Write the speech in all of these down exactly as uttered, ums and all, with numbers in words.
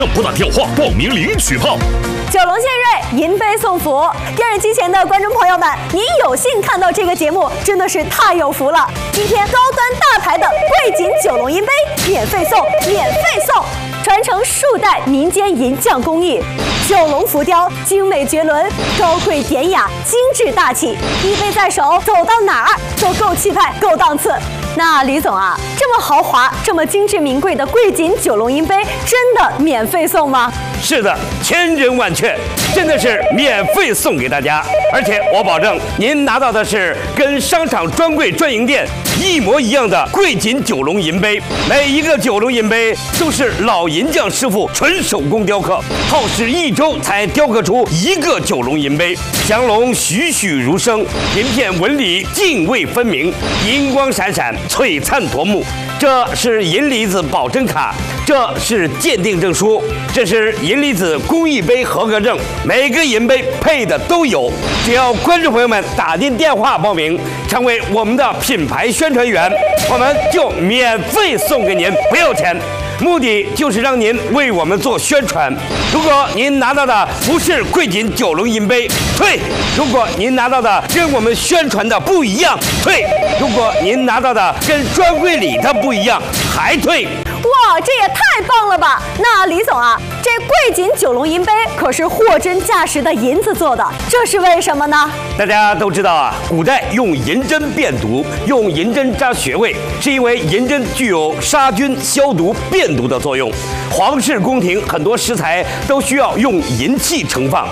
拨打电话报名领取炮。 九龙献瑞，银杯送福。电视机前的观众朋友们，您有幸看到这个节目，真的是太有福了。今天高端大牌的贵锦九龙银杯免费送，免费送！传承数代民间银匠工艺，九龙浮雕精美绝伦，高贵典雅，精致大气，一杯在手，走到哪儿都够气派，够档次。那李总啊，这么豪华、这么精致名贵的贵锦九龙银杯，真的免费送吗？ 是的，千真万确，真的是免费送给大家，而且我保证您拿到的是跟商场专柜专营店一模一样的贵锦九龙银杯。每一个九龙银杯都是老银匠师傅纯手工雕刻，耗时一周才雕刻出一个九龙银杯，降龙栩栩如生，银片纹理泾渭分明，银光闪闪，璀璨夺目。这是银离子保真卡，这是鉴定证书，这是银离子工艺杯合格证，每个银杯配的都有。只要观众朋友们打进电话报名，成为我们的品牌宣传员，我们就免费送给您，不要钱。目的就是让您为我们做宣传。如果您拿到的不是贵锦九龙银杯，退；如果您拿到的跟我们宣传的不一样，退；如果您拿到的跟专柜里的不一样，还退。 哇，这也太棒了吧！那李总啊，这贵锦九龙银杯可是货真价实的银子做的，这是为什么呢？ 大家都知道啊，古代用银针辨毒，用银针扎穴位，是因为银针具有杀菌、消毒、辨毒的作用。皇室宫廷很多食材都需要用银器盛放。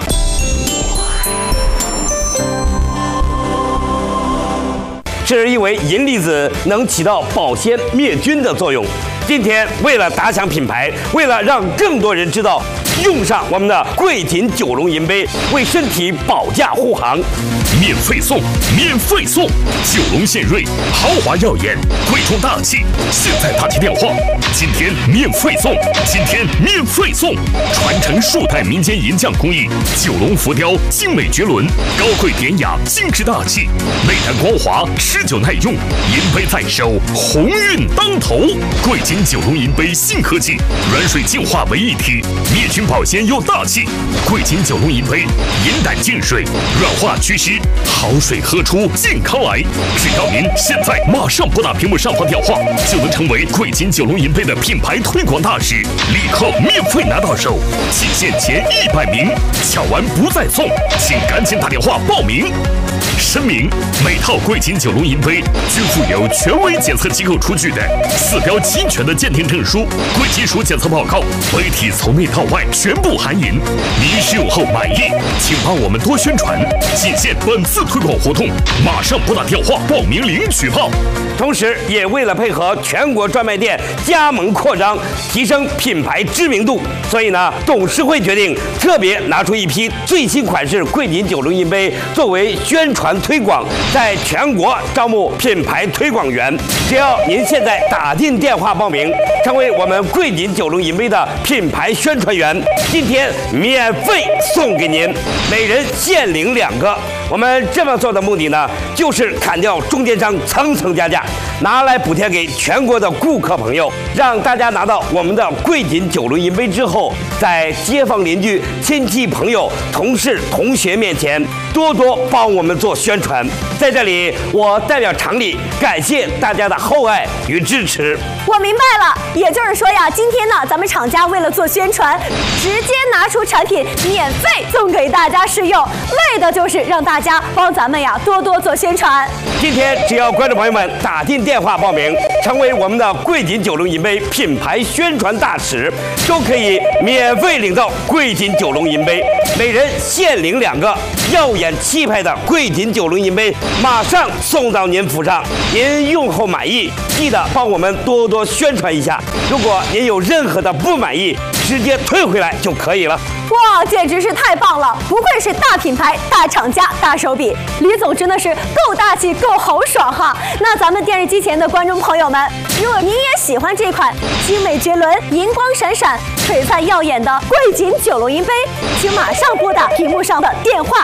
是因为银离子能起到保鲜灭菌的作用。今天为了打响品牌，为了让更多人知道，用上我们的贵锦九龙银杯，为身体保驾护航。 免费送，免费送！九龙献瑞，豪华耀眼，贵重大气。现在打起电话，今天免费送，今天免费送！传承数代民间银匠工艺，九龙浮雕精美绝伦，高贵典雅，精致大气，内涵光滑，持久耐用。银杯在手，鸿运当头。贵锦九龙银杯新科技，软水净化为一体，灭菌保鲜又大气。贵锦九龙银杯，银胆净水，软化祛湿。好水喝出健康来，只要您现在马上拨打屏幕上方电话，就能成为贵锦九龙银杯的品牌推广大使，立刻免费拿到手，仅限前一百名，抢完不再送，请赶紧打电话报名。声明：每套贵锦九龙银杯均附有权威检测机构出具的四标齐全的鉴定证书、贵金属检测报告，杯体从内到外全部含银。您使用后满意，请帮我们多宣传，仅限本次推广活动，马上拨打电话报名领取炮。 同时，也为了配合全国专卖店加盟扩张，提升品牌知名度，所以呢，董事会决定特别拿出一批最新款式贵锦九龙银杯作为宣传推广，在全国招募品牌推广员。只要您现在打进电话报名，成为我们贵锦九龙银杯的品牌宣传员，今天免费送给您，每人限领两个。我们这么做的目的呢，就是砍掉中间商层层加价，拿来补贴给全国的顾客朋友，让大家拿到我们的贵锦九龙银杯之后，在街坊邻居、亲戚朋友、同事同学面前多多帮我们做宣传。在这里，我代表厂里感谢大家的厚爱与支持。 我明白了，也就是说呀，今天呢，咱们厂家为了做宣传，直接拿出产品免费送给大家试用，为的就是让大家帮咱们呀多多做宣传。 今天只要观众朋友们打进电话报名，成为我们的贵锦九龙银杯品牌宣传大使，都可以免费领到贵锦九龙银杯，每人限领两个耀眼气派的贵锦九龙银杯，马上送到您府上。您用后满意，记得帮我们多多宣传一下。如果您有任何的不满意，直接退回来就可以了。 哇，简直是太棒了！不愧是大品牌、大厂家、大手笔，李总真的是够大气、够豪爽哈！那咱们电视机前的观众朋友们，如果您也喜欢这款精美绝伦、银光闪闪、璀璨耀眼的贵锦九龙银杯，请马上拨打屏幕上的电话。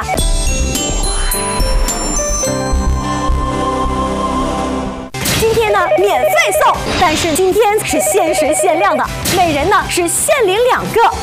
今天呢免费送，但是今天是限时限量的，每人呢是限领两个。